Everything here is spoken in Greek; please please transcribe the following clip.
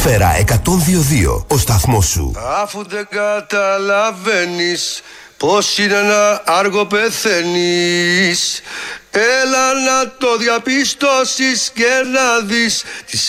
Ατμόσφαιρα 102.2, ο σταθμός σου. Αφού δεν καταλαβαίνεις πως είναι να άργο πεθαίνεις, έλα να το διαπιστώσεις και να δεις τις